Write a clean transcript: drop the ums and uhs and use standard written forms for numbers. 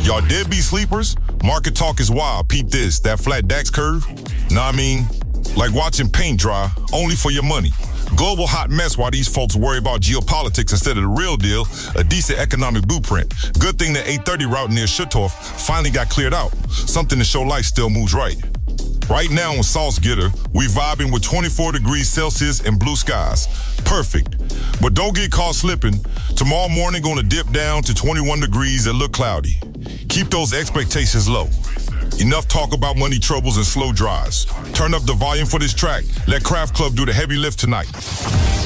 Y'all deadbeat sleepers? Market talk is wild. Peep this, that flat DAX curve. Know what I mean? Like watching paint dry, only for your money. Global hot mess while these folks worry about geopolitics instead of the real deal, a decent economic blueprint. Good thing the 830 route near Shutorf finally got cleared out. Something to show life still moves right. Right now in Salzgitter, we vibing with 24 degrees Celsius and blue skies. Perfect. But don't get caught slipping. Tomorrow morning gonna dip down to 21 degrees and look cloudy. Keep those expectations low. Enough talk about money troubles and slow drives. Turn up the volume for this track. Let Craft Club do the heavy lift tonight.